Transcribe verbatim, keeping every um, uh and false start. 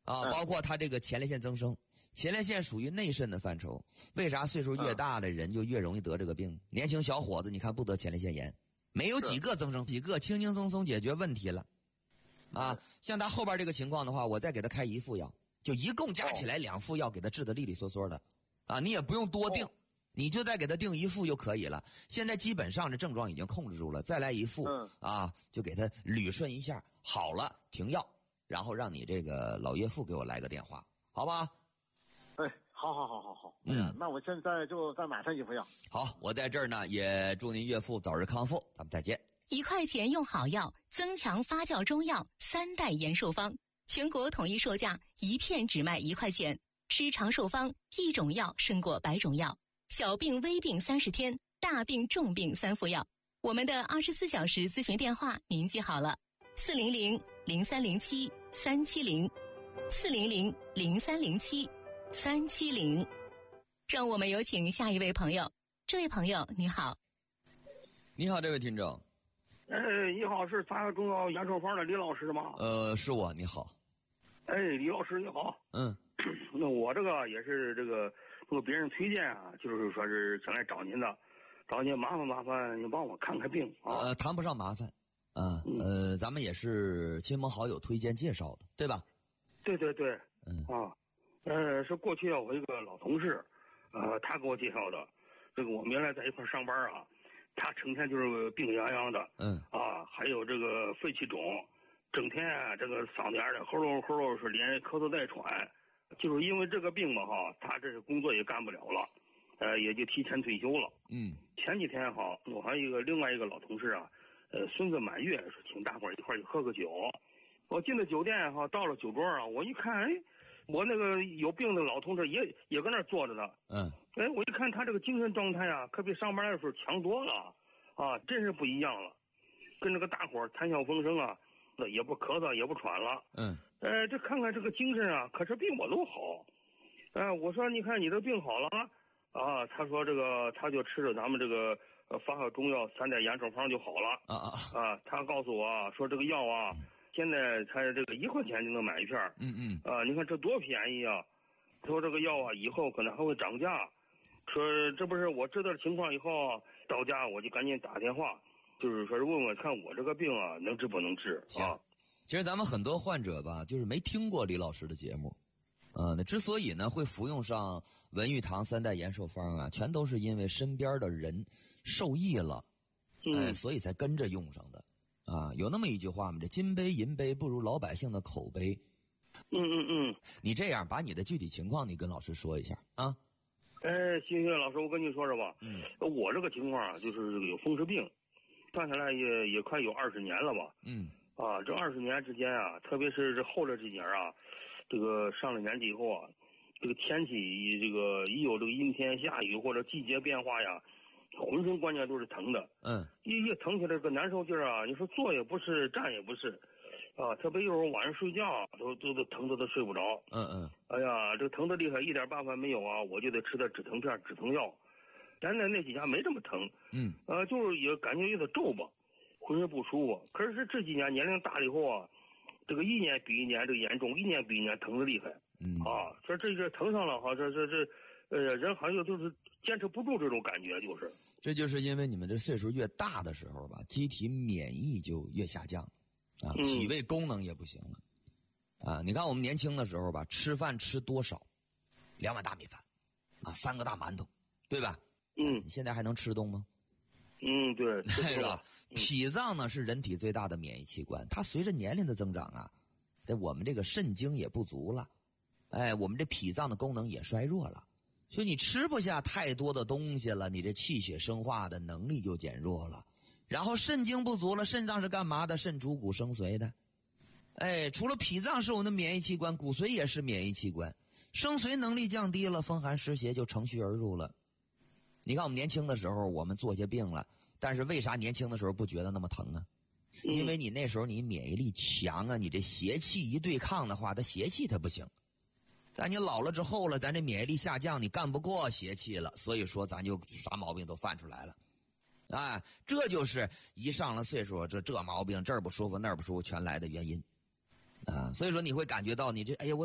啊，包括他这个前列腺增生，前列腺属于内肾的范畴。为啥岁数越大的人就越容易得这个病？年轻小伙子你看不得前列腺炎，没有几个增生，几个轻轻松松解决问题了。啊，像他后边这个情况的话，我再给他开一副药，就一共加起来两副药给他治得利利索索的。啊，你也不用多定，你就再给他定一副就可以了。现在基本上这症状已经控制住了，再来一副啊，就给他捋顺一下，好了停药。然后让你这个老岳父给我来个电话，好吧？ 哎，好好好好好， 嗯， 那我现在就再买上一副药。 好，我在这儿呢，也祝您岳父早日康复，咱们再见。 一块钱用好药，增强发酵中药三代延寿方，全国统一售价，一片只卖一块钱。吃长寿方，一种药胜过百种药。小病微病三十天，大病重病三副药。我们的二十四小时咨询电话您记好了。四零零零三零七三七零，四零零零三零七三七零。让我们有请下一位朋友。这位朋友你好。 你好，这位听众。 哎，你好，是三个中药延寿方的李老师吗？ 呃，是我，你好。 哎，李老师你好。 嗯， 那我这个也是这个通过别人推荐啊，就是说是想来找您的，找您麻烦麻烦，你帮我看看病啊。 呃，谈不上麻烦。啊，呃，咱们也是亲朋好友推荐介绍的，对吧？ 对对对， 嗯啊，呃，是过去啊，我一个老同事，呃，他给我介绍的。这个我们原来在一块上班啊，他成天就是病殃殃的， 嗯， 啊，还有这个肺气肿，整天啊这个嗓子眼的齁喽齁喽，是连咳嗽带喘，就是因为这个病嘛哈，他这是工作也干不了了，呃，也就提前退休了。 嗯， 前几天哈，我还有一个另外一个老同事啊。呃，孙子满月，说请大伙儿一块儿去喝个酒。我进了酒店哈，到了酒桌啊，我一看，哎，我那个有病的老同志也也搁那儿坐着呢。 嗯， 哎，我一看他这个精神状态啊，可比上班的时候强多了啊，真是不一样了。跟这个大伙儿谈笑风生啊，那也不咳嗽也不喘了。 嗯， 呃，这看看这个精神啊，可是比我都好。哎，我说你看你的病好了啊，他说这个他就吃着咱们这个。呃，发个中药三代延寿方就好了啊啊啊！他告诉我说这个药啊，嗯、现在才这个一块钱就能买一片。 嗯嗯。 啊，你看这多便宜啊！他说这个药啊，以后可能还会涨价。说这不是我知道情况以后到家我就赶紧打电话，就是说是问问看我这个病啊能治不能治啊？ 其实咱们很多患者吧，就是没听过李老师的节目。呃，那之所以呢会服用上文玉堂三代延寿方啊，全都是因为身边的人受益了，哎，所以才跟着用上的。啊，有那么一句话嘛，这金杯银杯不如老百姓的口碑。 嗯嗯嗯。 你这样把你的具体情况你跟老师说一下啊。 哎，行行，老师，我跟你说说吧。 嗯。 我这个情况啊，就是这个有风湿病，算下来也也快有二十年了吧。 嗯。 啊，这二十年之间啊，特别是这后来这几年啊。这个上了年纪以后啊，这个天气这个一有这个阴天下雨或者季节变化呀，浑身关节都是疼的。 嗯， 一一疼起来个难受劲儿啊，你说坐也不是，站也不是，啊，特别有时候晚上睡觉都都都疼的都睡不着。 嗯嗯。 哎呀，这疼的厉害，一点办法没有啊，我就得吃点止疼片、止疼药。咱在那几家没这么疼。 嗯。 呃，就是也感觉有点皱巴，浑身不舒服。可是这几年年龄大了以后啊。这个一年比一年这个严重，一年比一年疼的厉害。 嗯啊，这这这疼上了哈，这这这，呃，人好像就是坚持不住这种感觉，就是。 这就是因为你们这岁数越大的时候吧，机体免疫就越下降，啊，体位功能也不行了。嗯、啊，你看我们年轻的时候吧，吃饭吃多少？两碗大米饭，啊，三个大馒头，对吧？ 嗯。 你现在还能吃动吗？ 嗯，对， 对了，脾脏呢是人体最大的免疫器官，它随着年龄的增长啊，在我们这个肾精也不足了，哎，我们这脾脏的功能也衰弱了，所以你吃不下太多的东西了，你这气血生化的能力就减弱了，然后肾精不足了，肾脏是干嘛的？肾主骨生髓的，哎，除了脾脏是我们的免疫器官，骨髓也是免疫器官，生髓能力降低了，风寒湿邪就乘虚而入了。你看我们年轻的时候我们做些病了，但是为啥年轻的时候不觉得那么疼啊？因为你那时候你免疫力强啊，你这邪气一对抗的话，它邪气它不行。但你老了之后了，咱这免疫力下降，你干不过邪气了，所以说咱就啥毛病都犯出来了。哎，这就是一上了岁数，这这毛病这儿不舒服那儿不舒服全来的原因啊。所以说你会感觉到你这，哎呀我